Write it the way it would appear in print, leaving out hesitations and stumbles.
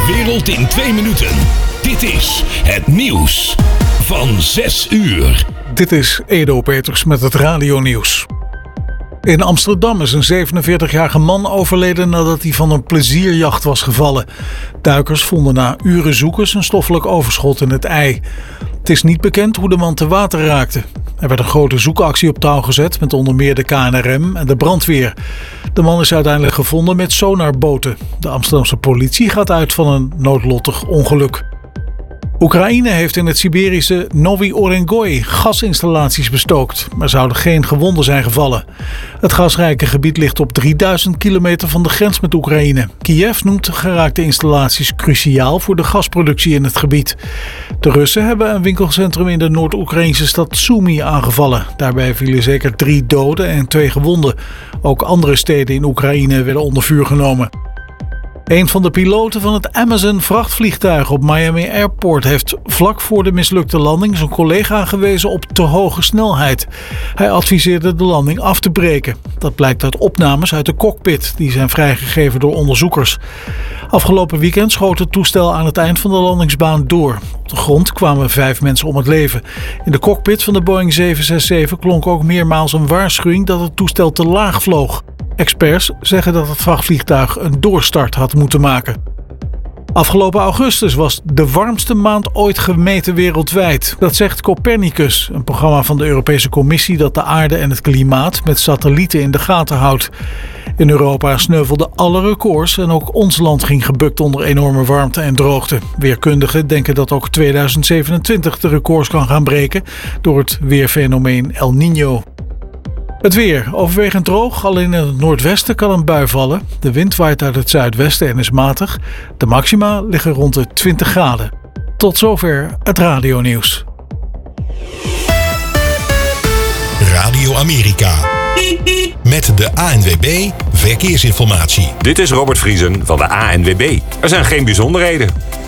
wereld in 2 minuten. Dit is het nieuws van 6 uur. Dit is Edo Peters met het radionieuws. In Amsterdam is een 47-jarige man overleden nadat hij van een plezierjacht was gevallen. Duikers vonden na uren zoeken zijn stoffelijk overschot in het IJ. Het is niet bekend hoe de man te water raakte. Er werd een grote zoekactie op touw gezet met onder meer de KNRM en de brandweer. De man is uiteindelijk gevonden met sonarboten. De Amsterdamse politie gaat uit van een noodlottig ongeluk. Oekraïne heeft in het Siberische Novi Orengoi gasinstallaties bestookt. Er zouden geen gewonden zijn gevallen. Het gasrijke gebied ligt op 3000 kilometer van de grens met Oekraïne. Kiev noemt de geraakte installaties cruciaal voor de gasproductie in het gebied. De Russen hebben een winkelcentrum in de Noord-Oekraïnse stad Sumy aangevallen. Daarbij vielen zeker 3 doden en 2 gewonden. Ook andere steden in Oekraïne werden onder vuur genomen. Een van de piloten van het Amazon-vrachtvliegtuig op Miami Airport heeft vlak voor de mislukte landing zijn collega gewezen op te hoge snelheid. Hij adviseerde de landing af te breken. Dat blijkt uit opnames uit de cockpit die zijn vrijgegeven door onderzoekers. Afgelopen weekend schoot het toestel aan het eind van de landingsbaan door. Op de grond kwamen 5 mensen om het leven. In de cockpit van de Boeing 767 klonk ook meermaals een waarschuwing dat het toestel te laag vloog. Experts zeggen dat het vrachtvliegtuig een doorstart had moeten maken. Afgelopen augustus was de warmste maand ooit gemeten wereldwijd. Dat zegt Copernicus, een programma van de Europese Commissie dat de aarde en het klimaat met satellieten in de gaten houdt. In Europa sneuvelden alle records en ook ons land ging gebukt onder enorme warmte en droogte. Weerkundigen denken dat ook 2027 de records kan gaan breken door het weerfenomeen El Niño. Het weer, overwegend droog, alleen in het noordwesten kan een bui vallen. De wind waait uit het zuidwesten en is matig. De maxima liggen rond de 20 graden. Tot zover het radionieuws. Radio Amerika. Met de ANWB Verkeersinformatie. Dit is Robert Vriesen van de ANWB. Er zijn geen bijzonderheden.